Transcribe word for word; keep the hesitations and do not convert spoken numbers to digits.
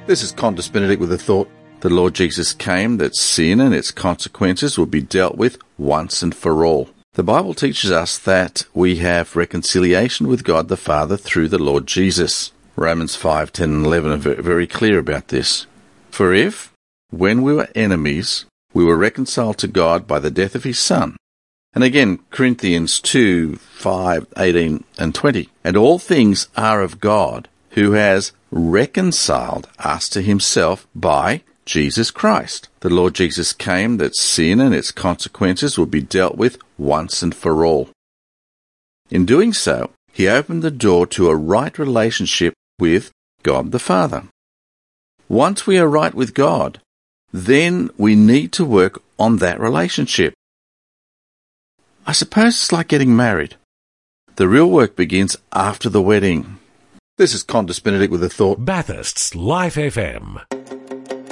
This is Qantas Benedict with the thought, the Lord Jesus came that sin and its consequences would be dealt with once and for all. The Bible teaches us that we have reconciliation with God the Father through the Lord Jesus. Romans five, ten and eleven are very clear about this. For if, when we were enemies, we were reconciled to God by the death of his Son. And again, Corinthians two, five, eighteen and twenty. And all things are of God, who has reconciled us to himself by Jesus Christ. The Lord Jesus came that sin and its consequences would be dealt with once and for all. In doing so, he opened the door to a right relationship with God the Father. Once we are right with God, then we need to work on that relationship. I suppose it's like getting married. The real work begins after the wedding. This is Qantas Benedict with a thought. Bathurst's Life F M.